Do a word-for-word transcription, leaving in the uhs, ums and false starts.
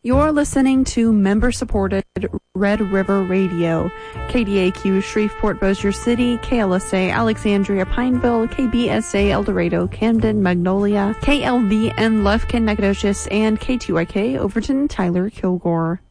You're listening to member-supported Red River Radio, K D A Q Shreveport Bossier City, K L S A Alexandria Pineville, K B S A El Dorado Camden Magnolia, K L V N Lufkin Nacogdoches, and K two I K Overton Tyler Kilgore.